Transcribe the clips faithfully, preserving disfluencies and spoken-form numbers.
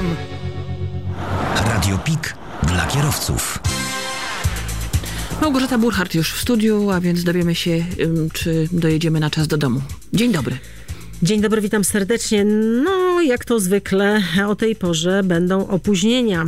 Radio Pik dla kierowców. Małgorzata Burchardt już w studiu, a więc dowiemy się, czy dojedziemy na czas do domu. Dzień dobry. Dzień dobry, witam serdecznie. No, jak to zwykle o tej porze będą opóźnienia.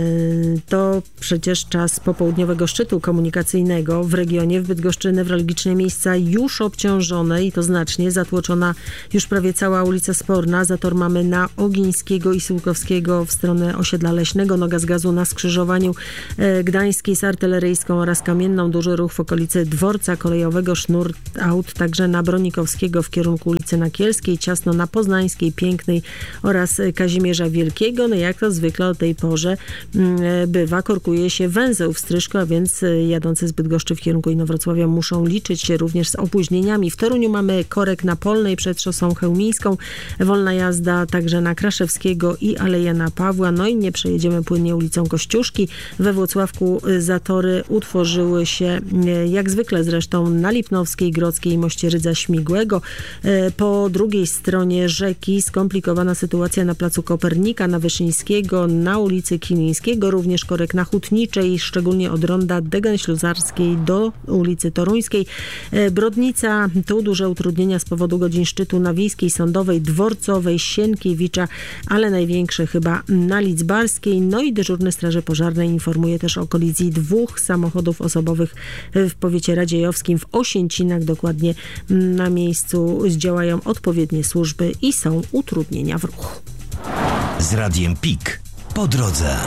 To przecież czas popołudniowego szczytu komunikacyjnego w regionie. W Bydgoszczy newralgiczne miejsca już obciążone i to znacznie. Zatłoczona już prawie cała ulica Sporna. Zator mamy na Ogińskiego i Sułkowskiego w stronę osiedla Leśnego. Noga z gazu na skrzyżowaniu Gdańskiej z Artyleryjską oraz Kamienną. Duży ruch w okolicy dworca kolejowego. Sznur aut także na Bronikowskiego w kierunku ulicy Nakielskiej. Ciasno na Poznańskiej, Pięknej oraz Kazimierza Wielkiego. No jak to zwykle o tej porze bywa, korkuje się węzeł w Stryżku, a więc jadący z Bydgoszczy w kierunku Inowrocławia muszą liczyć się również z opóźnieniami. W Toruniu mamy korek na Polnej przed szosą chełmińską, wolna jazda także na Kraszewskiego i Aleja Jana Pawła. No i nie przejedziemy płynnie ulicą Kościuszki. We Włocławku zatory utworzyły się jak zwykle zresztą na Lipnowskiej, Grodzkiej i moście Rydza Śmigłego. Po drugiej stronie rzeki skomplikowana sytuacja na placu Kopernika, na Wyszyńskiego, na ulicy Kilińskiego, również korek na Hutniczej, szczególnie od ronda Degan-Śluzarskiej do ulicy Toruńskiej. Brodnica, tu duże utrudnienia z powodu godzin szczytu na Wiejskiej, Sądowej, Dworcowej, Sienkiewicza, ale największe chyba na Lidzbarskiej. No i dyżurny Straży Pożarnej informuje też o kolizji dwóch samochodów osobowych w powiecie radziejowskim, w Osięcinach. Dokładnie na miejscu zdziałają odpowiednie służby i są utrudnienia w ruchu. Z Radiem Pik po drodze.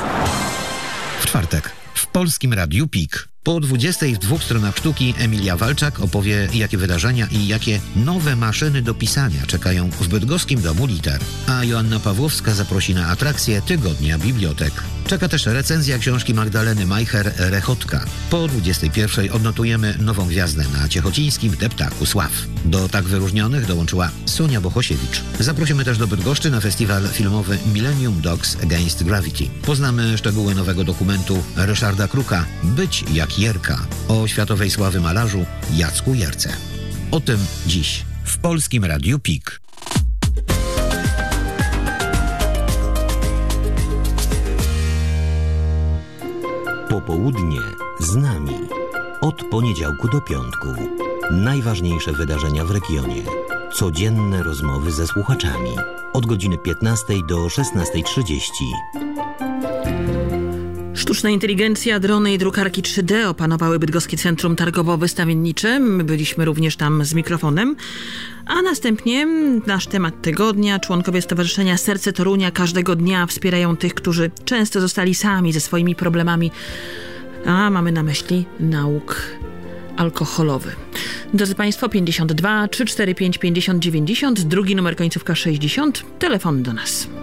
W czwartek w Polskim Radiu Pik. Po dwudziestej w dwóch stronach sztuki Emilia Walczak opowie, jakie wydarzenia i jakie nowe maszyny do pisania czekają w Bydgoskim Domu Liter. A Joanna Pawłowska zaprosi na atrakcję Tygodnia Bibliotek. Czeka też recenzja książki Magdaleny Majcher Rechotka. Po dwudziestej pierwszej odnotujemy nową gwiazdę na ciechocińskim deptaku Sław. Do tak wyróżnionych dołączyła Sonia Bohosiewicz. Zaprosimy też do Bydgoszczy na festiwal filmowy Millennium Dogs Against Gravity. Poznamy szczegóły nowego dokumentu Ryszarda Kruka Być jak Jerka o światowej sławy malarzu Jacku Jerce. O tym dziś w Polskim Radiu Pik. Popołudnie z nami. Od poniedziałku do piątku. Najważniejsze wydarzenia w regionie. Codzienne rozmowy ze słuchaczami. Od godziny piętnastej do szesnastej trzydzieści. Sztuczna inteligencja, drony i drukarki trzy D opanowały Bydgoskie Centrum Targowo-Wystawiennicze. My byliśmy również tam z mikrofonem. A następnie nasz temat tygodnia. Członkowie Stowarzyszenia Serce Torunia każdego dnia wspierają tych, którzy często zostali sami ze swoimi problemami. A mamy na myśli nauk alkoholowy. Drodzy Państwo, pięćdziesiąt dwa trzysta czterdzieści pięć pięćdziesiąt dziewięćdziesiąt, drugi numer końcówka sześćdziesiąt, telefon do nas.